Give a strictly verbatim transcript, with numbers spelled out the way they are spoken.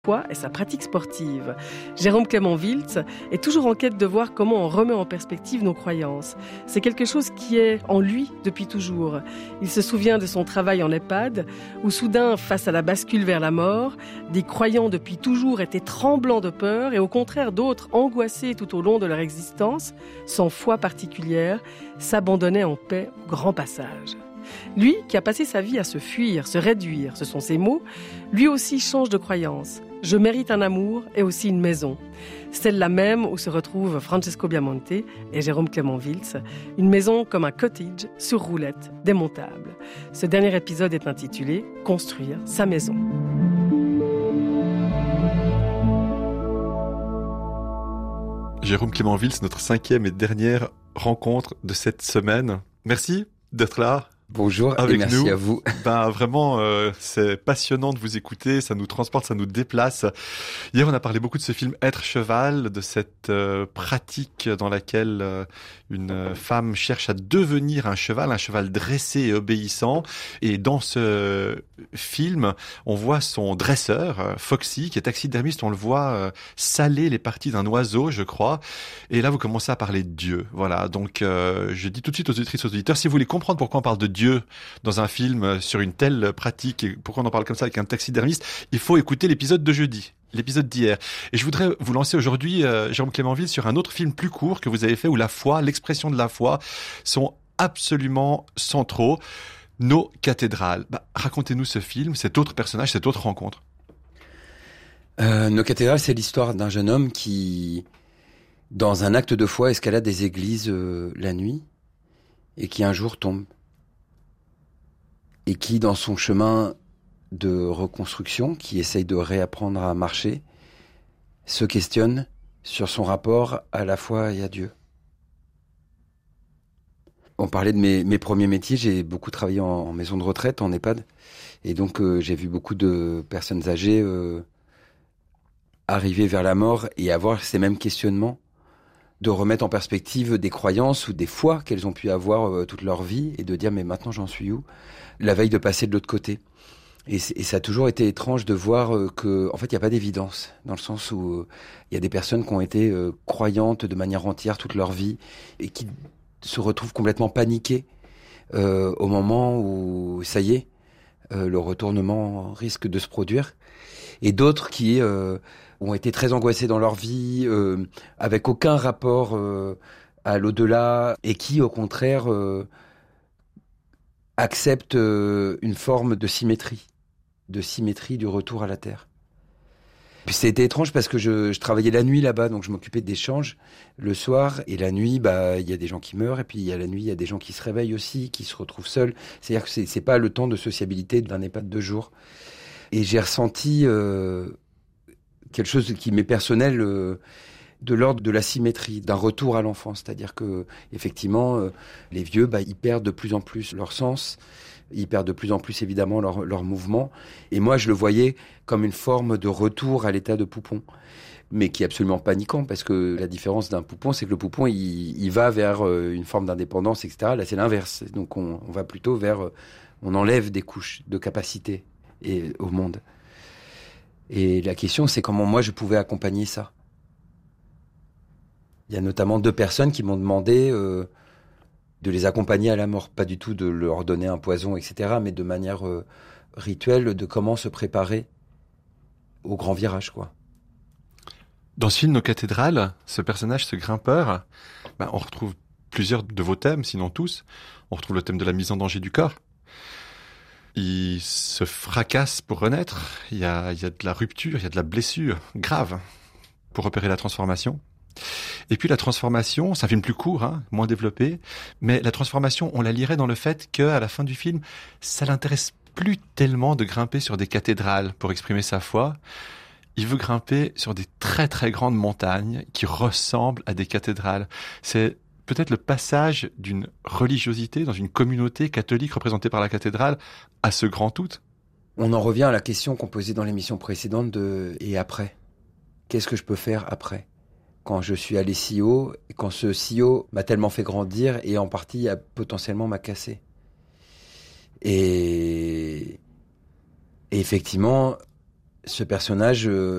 poids et sa pratique sportive. Jérôme Clément Wiltz est toujours en quête de voir comment on remet en perspective nos croyances. C'est quelque chose qui est en lui depuis toujours. Il se souvient de son travail en EHPAD, où soudain, face à la bascule vers la mort, des croyants depuis toujours étaient tremblants de peur et au contraire d'autres, angoissés tout au long de leur existence, sans foi particulière, s'abandonnaient en paix au grand passage. Lui, qui a passé sa vie à se fuir, se réduire, ce sont ses mots, lui aussi change de croyance. Je mérite un amour et aussi une maison. Celle-là même où se retrouvent Francesco Biamonte et Jérôme Clément Wiltz. Une maison comme un cottage sur roulette, démontable. Ce dernier épisode est intitulé « Construire sa maison ». Jérôme Clément Wiltz, notre cinquième et dernière rencontre de cette semaine. Merci d'être là. Bonjour avec et merci nous. à vous. Ben vraiment, euh, c'est passionnant de vous écouter, ça nous transporte, ça nous déplace. Hier, on a parlé beaucoup de ce film Être cheval, de cette euh, pratique dans laquelle euh, une femme cherche à devenir un cheval, un cheval dressé et obéissant. Et dans ce film, on voit son dresseur, euh, Foxy, qui est taxidermiste, on le voit euh, saler les parties d'un oiseau, je crois. Et là, vous commencez à parler de Dieu. Voilà, donc euh, je dis tout de suite aux auditrices, aux auditeurs, si vous voulez comprendre pourquoi on parle de Dieu Dieu dans un film sur une telle pratique et pourquoi on en parle comme ça avec un taxidermiste, il faut écouter l'épisode de jeudi, l'épisode d'hier. Et je voudrais vous lancer aujourd'hui, euh, Jérôme Clément Wiltz, sur un autre film plus court que vous avez fait où la foi, l'expression de la foi sont absolument centraux. Nos cathédrales. Bah, racontez-nous ce film, cet autre personnage, cette autre rencontre. Euh, Nos cathédrales, c'est l'histoire d'un jeune homme qui, dans un acte de foi, escalade des églises euh, la nuit et qui un jour tombe. Et qui, dans son chemin de reconstruction, qui essaye de réapprendre à marcher, se questionne sur son rapport à la foi et à Dieu. On parlait de mes, mes premiers métiers, j'ai beaucoup travaillé en, en maison de retraite, en EHPAD, et donc euh, j'ai vu beaucoup de personnes âgées euh, arriver vers la mort et avoir ces mêmes questionnements, de remettre en perspective des croyances ou des foi qu'elles ont pu avoir euh, toute leur vie, et de dire mais maintenant j'en suis où ? La veille de passer de l'autre côté. Et, et ça a toujours été étrange de voir euh, que, en fait, il n'y a pas d'évidence, dans le sens où il euh, y a des personnes qui ont été euh, croyantes de manière entière toute leur vie et qui se retrouvent complètement paniquées euh, au moment où, ça y est, euh, le retournement risque de se produire. Et d'autres qui euh, ont été très angoissées dans leur vie, euh, avec aucun rapport euh, à l'au-delà, et qui, au contraire, euh, acceptent euh, une forme de symétrie, de symétrie du retour à la Terre. Puis c'était étrange parce que je, je travaillais la nuit là-bas, donc je m'occupais d'échanges le soir, et la nuit, bah il y a des gens qui meurent, et puis il y a la nuit, il y a des gens qui se réveillent aussi, qui se retrouvent seuls. C'est-à-dire que c'est, c'est pas le temps de sociabilité d'un EHPAD de jour. Et j'ai ressenti euh, quelque chose qui m'est personnel, euh, de l'ordre de la symétrie, d'un retour à l'enfance. C'est-à-dire que, effectivement, euh, les vieux, bah, ils perdent de plus en plus leur sens, ils perdent de plus en plus, évidemment, leur, leur mouvement. Et moi, je le voyais comme une forme de retour à l'état de poupon, mais qui est absolument paniquant, parce que la différence d'un poupon, c'est que le poupon, il, il va vers euh, une forme d'indépendance, et cetera. Là, c'est l'inverse. Donc, on, on va plutôt vers... Euh, on enlève des couches de capacité et, au monde. Et la question, c'est comment moi, je pouvais accompagner ça. Il y a notamment deux personnes qui m'ont demandé euh, de les accompagner à la mort. Pas du tout de leur donner un poison, et cetera, mais de manière euh, rituelle, de comment se préparer au grand virage, quoi. Dans ce film, Nos cathédrales, ce personnage, ce grimpeur, ben, on retrouve plusieurs de vos thèmes, sinon tous. On retrouve le thème de la mise en danger du corps. Il se fracasse pour renaître. Il y a, il y a de la rupture, il y a de la blessure grave pour opérer la transformation. Et puis la transformation, c'est un film plus court, hein, moins développé, mais la transformation, on la lirait dans le fait qu'à la fin du film, ça l'intéresse plus tellement de grimper sur des cathédrales pour exprimer sa foi. Il veut grimper sur des très très grandes montagnes qui ressemblent à des cathédrales. C'est peut-être le passage d'une religiosité dans une communauté catholique représentée par la cathédrale à ce grand tout. On en revient à la question qu'on posait dans l'émission précédente de « et après ? Qu'est-ce que je peux faire après ?» Quand je suis allé si haut, et quand ce si haut m'a tellement fait grandir et en partie a potentiellement m'a cassé. Et, et effectivement, ce personnage, euh,